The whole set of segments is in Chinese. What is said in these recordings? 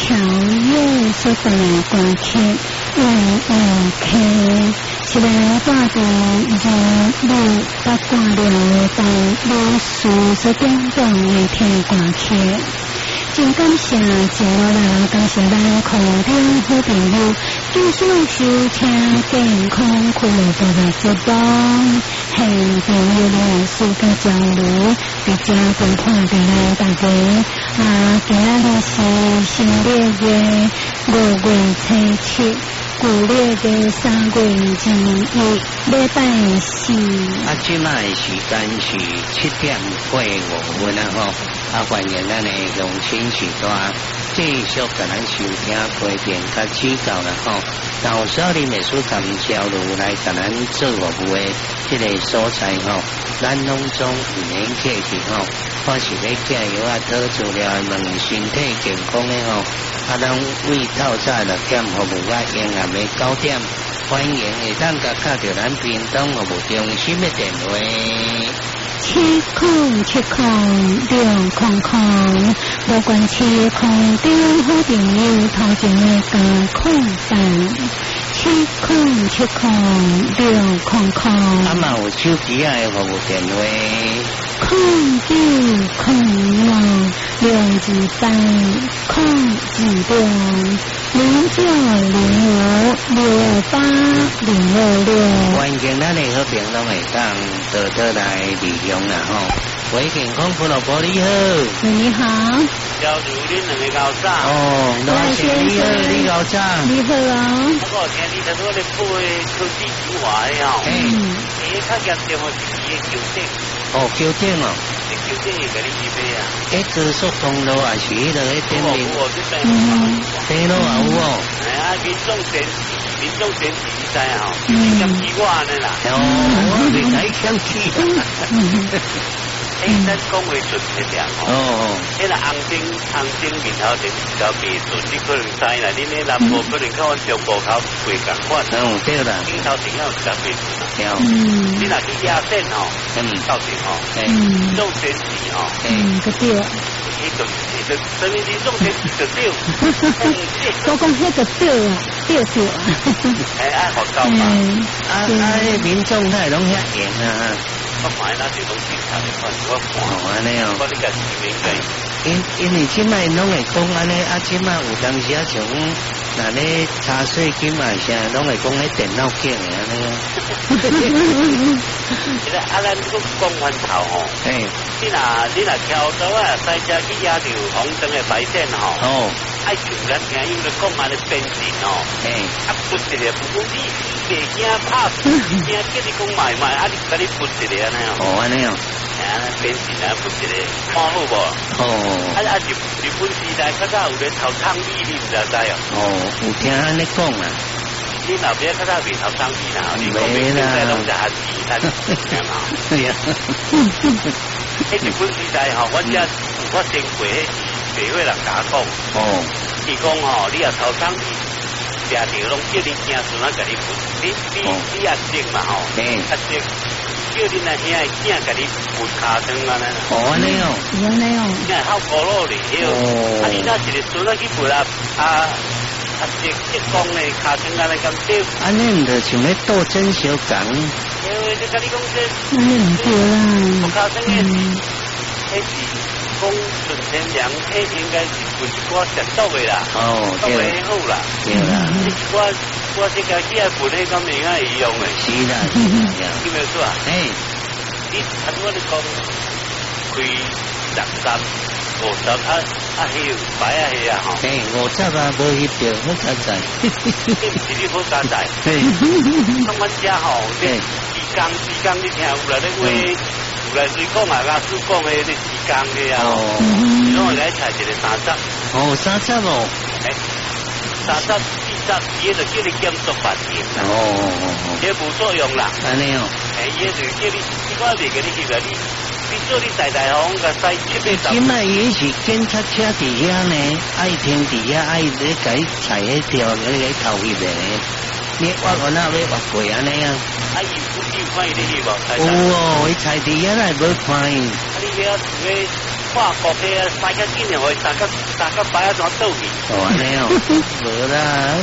桥月所带来歌曲，OK，是来带着2686的台历史所点动的听歌曲。真感谢真我啦，感谢咱空中好朋友，继续收听健康快乐的节目，向朋友们世界交流，伫遮分享给咱大家。今日是新历的5月初7。旧历的3月21礼拜四。 即卖时间是7:45啊！欢迎咱的乡亲时代继续甲咱收听批评甲指教啦然后所有美术站交流来甲咱做服务的这个所在咱拢总有人客气或是咧加油讨资料问身体健康的咱为透早了点服务沿暗的9点，欢迎会当甲打到咱屏东服务中心的电话。 70706000，无关系空中好朋友头前的加空单，70706000。 嘛有手机的服务电话。 0902020905628066。 欢迎咱的好朋友拢会当多来利用啦喂，健康俱乐部你好。 你好。 交流恁两个高早。 罗先你好，你高早。 你好啊。 我听你头咧播的科技精华的较严重的是球顶。 球顶球顶会甲你去买啊？ 高速公路也是迄个电力。电路也有民众选举你知啊你嫌起我呢啦。 我袂使嫌弃。 咱讲话准确点迄个红灯面头前比较袂准，你可能知啦。恁咧南部可能较阮中部口袂共款。 对啦。 顶头前有比较袂准。你若去压线到底民众选举个对。 什么民众选举个对？ 我讲迄个对啊，对。 爱好高嘛。 民众他拢遐严啊。 我看那是拢警察的款，我看。 安尼我你甲市民讲， 因为即摆拢会讲安尼，即摆有当时像那咧查税金嘛，啥拢会讲咧电脑镜的安尼。 咱讲翻头你若跳到赛车去压着红灯的白线爱像咱听因咧讲安尼变形不一个不你袂惊拍死，惊叫你讲卖，你甲你不一个安尼安尼变形不一个，看好无？日本时代较早有咧头汤米，你毋知有听安尼讲啊。 你老爸较早袂头汤米啦，你讲袂现在拢是韩剧，咱对啊。日本时代我有发生过社会人甲讲伊讲你若头汤米食着拢叫你惊孙仔甲你分，你也识嘛识。叫恁阿兄的囝甲你扶骹床安尼。 安尼安尼囝好古老哩，你那一个孙仔去扶啦是结光的骹床安尼咁对。 安尼毋着像咧斗争小讲。 就甲你讲这。唔对啦。 扶骹床的是讲纯天然，应该是有一寡食毒的啦。 对啦。 好啦。 对啦。 我这个去扶那个名啊一样的。 是啦。 有没有错啊？你我哋讲开10、50迄摆迄 50无翕着好加载。 你好加载。咱阮遮时间你听有来咧话，有来水讲老师讲的咧时间的你拢会来采一个30。30、40，伊就叫你减速反应啦。伊无作用啦。 安尼伊就叫你看袂给你翕啦，你做你大方甲驶7、8。 今摆伊是检测车伫遐呢，爱停伫遐，爱咧甲伊踩迄条咧头翕的。你我那要挖过安尼伊有看伊咧翕无？ 有伊踩伫遐来无看伊。 你遐厝跨国嘅大家今年会大家摆一种斗米。 哦，安尼哦，无啦。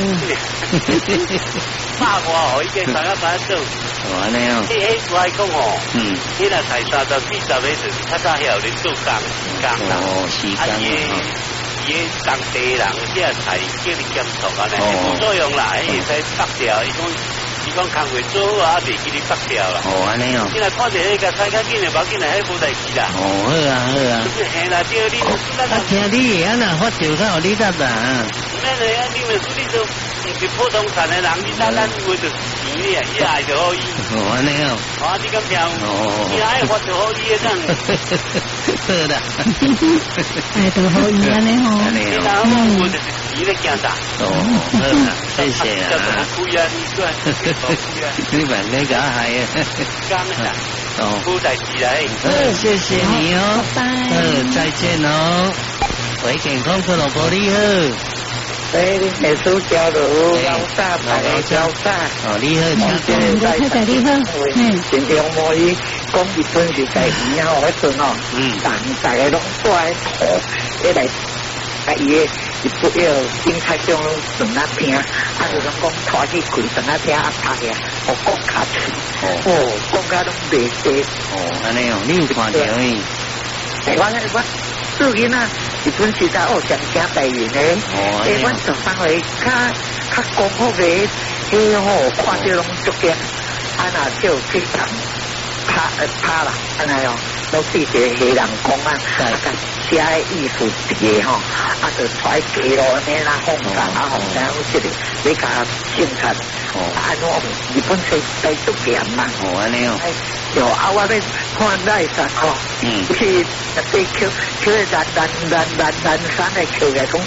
法国可以嘅大家摆一斗。 哦，安尼哦。 我係講哦，你若提30到40個就是較早曉你做工人。 哦，時間伊當地人即係才叫你檢查啊，冇作用啦，伊使拔掉，伊講工會做好啊，未叫你拔掉啦。 哦，安尼哦。 你若看到迄個大家見嚟冇見嚟，迄冇代志啦。 哦，好啊，好啊。 係啦，叫你。 我聽你安那發條較你答啦。 咩嚟啊？你咪說你做唔是普通產嘅人，你單會就錢咧，伊係就可以。 哦，安尼哦。 啊，你咁聽？哦。你係發就可以嘅真。 好啦。 係就可以安尼吼。 你嗱，我就是錢咧驚啥？ 哦，好啦，謝謝啊。 就好貴啊，你算好貴啊。 你問你個係啊？ 啱啦。哦，冇代志啦。 謝謝你哦。 拜拜。 再見哦。為健康俱樂部你好。 你美術交流老大排交大。 哦，你好，請講。 你好。 今天我以講日本是在以後嗰陣哦，大家攏帶圖一來，伊個日本要警察將船仔聽，就講拖去開船仔聽拍嘅，我講卡住，講卡攏袂死。 安尼哦，你有看到誒？ 我最近啊，日本時代上正大員咧，我上返去較講好嘅，看到攏足嘅，那就非常怕啦，安尼哦，都對住黑人講啊，寫嘅意思嘅吼，就揣記落呢啦，紅山好似你甲警察，安怎日本在足嚴嘛？ 安尼哦。 就我咧看來實吼，去對橋南山嘅橋嘅講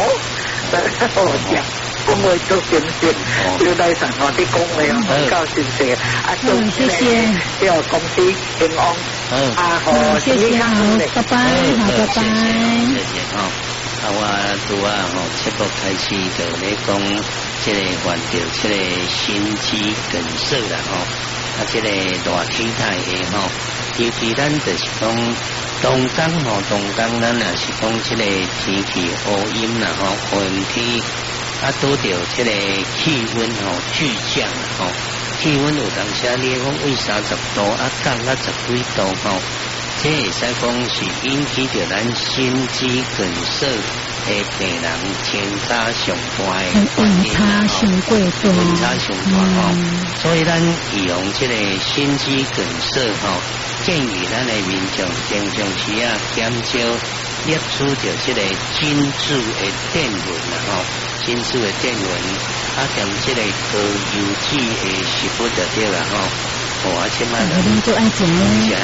講會做點先，要來上我啲講嘅，好高興嘅。 謝謝。 要公司平安。好， 謝謝，好，拜拜，好，拜拜。 謝謝哦。我拄節目開始就咧講，即個患到即個心肌梗塞啦即個大體態嘅尤其咱就是講冬天咱也是講即個天氣烏陰啦烏陰天。拄到這個氣溫巨降氣溫有當時你講為30度降10幾度這會使講是引起着咱心肌梗塞的病人偏差上大的原因偏差上大所以咱利用這個心肌梗塞建議咱的民眾平常時減少攝取着這個精緻的澱粉精緻的澱粉兼這個高油脂的食物就對啦即擺你就愛食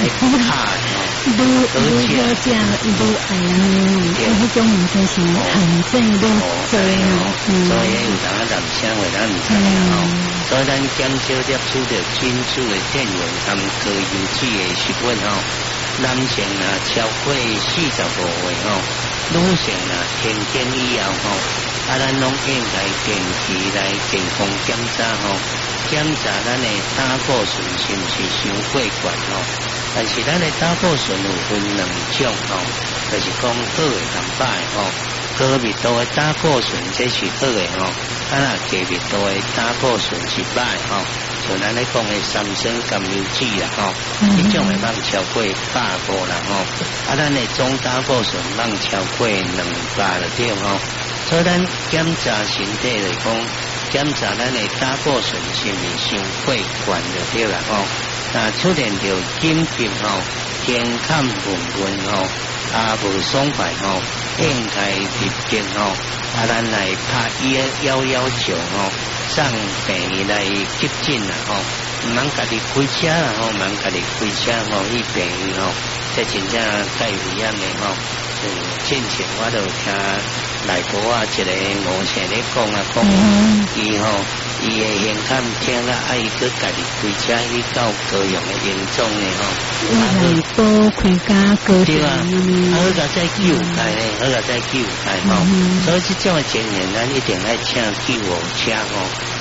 愈好食愈愛迄種物就是很正愈多所以有當男生為咱唔知所以咱減少攝取着精緻的澱粉兼高油脂的食物男性超過45歲女性停經以後咱攏應該定期來健康檢查檢查咱的膽固醇是不是傷過高但是咱的膽固醇有分兩種就是講好的同歹高密度的膽固醇這是好的低密度的膽固醇是歹像咱咧講的三酸甘油脂啦呢種會當超過150啦咱的總膽固醇當超過200就對所以咱檢查身體來講檢查咱的膽固醇是唔是傷過高就對啦出現着緊張肩胛悶無爽快應該立即咱來拍119送病院來急診啦唔通家己開車啦唔通家己開車去病院這真正太危險的之前我就聽內部一個50咧講伊的現勘聽伊去家己開車去到高雄的營總呢都開家高雄對好個再救開所以這種的情形咱一定要請救護車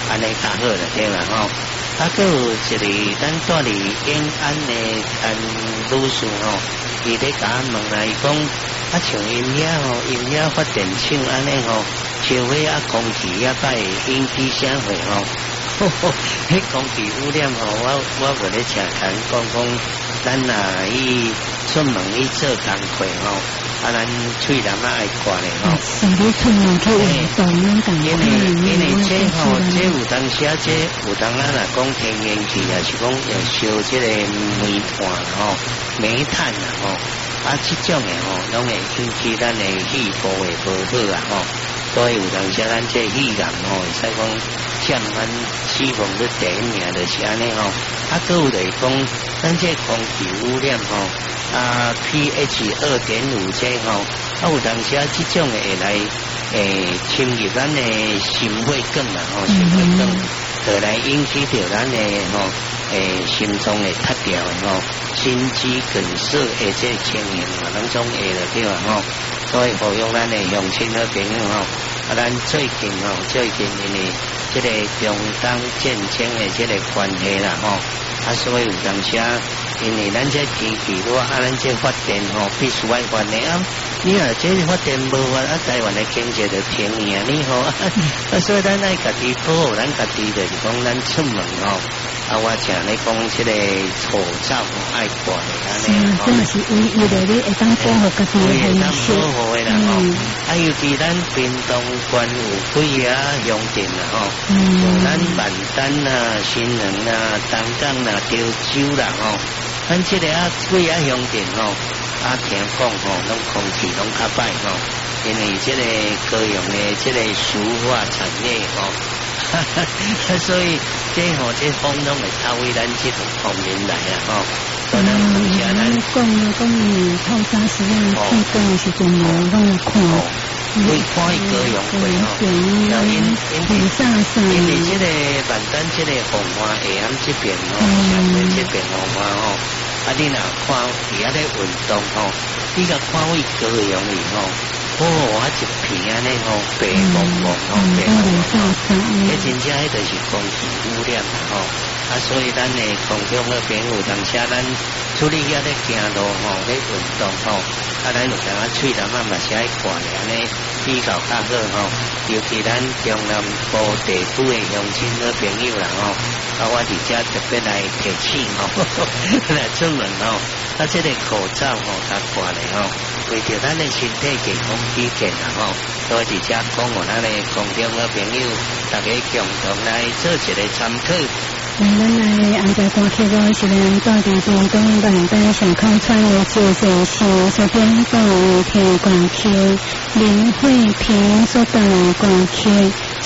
安尼较好了对嘛吼。啊，佮有一个咱住伫延安的女士吼，伊咧甲我问来讲，啊像因遐发电厂安尼吼，烧火啊空气啊摆引起啥货吼，迄空气污染吼，我无咧请人讲，咱伊出门去做工课吼。啊，咱喙南爱挂咧吼， 是你出门去运动那感觉， 因为这吼，这有当时啊，这有当咱若讲天然气啊，是讲要烧这个煤炭吼、煤炭啊吼，啊这种的吼，拢会引起咱的肺部会不好啊吼，所以有当时咱这肺癌吼，会使讲占咱死亡率第一名就是安尼吼，啊，佮有就是讲咱这空气污染吼。pH 2.5这吼，啊有当时啊，这种会来侵入咱的心血管啊，吼，心血管就来引起着咱的吼，心脏会塌掉的吼，心肌梗塞的这情形啊，拢总会了对啊吼，所以呼吁咱的乡亲和朋友吼，啊咱最近因为这个中东战争的这个关系啦吼，啊所以有当时啊。因为咱这天气热，啊，咱这发电吼必须要发的啊。你若这发电无发，啊，台湾的经济就停去啊，你吼。啊，所以咱爱家己保护咱家己，就是讲咱出门吼。啊，我常咧讲，这个口罩爱挂的安尼吼。 真是唯一的，你会当保护家己的很少。 保护的啦吼。啊，尤其咱屏东县有几啊乡镇啦吼，像咱万丹啦、新人啦、东港啦、潮州啦吼。咱这个啊，几啊乡镇吼，啊听讲吼，拢空气拢较歹吼，因为这个高雄的这个塑化产业吼，所以这吼这风拢会透过咱这种方面来啊吼。可能有些咱讲透早时啊，天光的时阵我拢会看。 会看伊高雄会吼，然后因为这个万丹这个红花下暗这边吼，上面这边红花吼，啊你若看伊遐咧运动吼，你甲看位高雄里吼，啊一片安尼吼，白茫茫吼，白茫茫，迄真正迄就是空气污染吼，啊所以咱的空中的朋友，当时咱处理遐咧行路吼，咧运动吼。啊，咱有当啊喙南嘛是爱看咧，安尼比较较好吼。尤其咱中南部地区的乡亲和朋友啦吼，啊，我伫遮特别来提醒吼，来出门吼，啊，这个口罩吼，较挂咧吼，为着咱的身体健康起见啦吼，所以伫遮讲我咱的空中和朋友，大家共同来做一个参考。 咱来安排歌曲，我是咱住伫屏东万丹上口村的接受是所点播的歌曲，林慧萍所带来歌曲《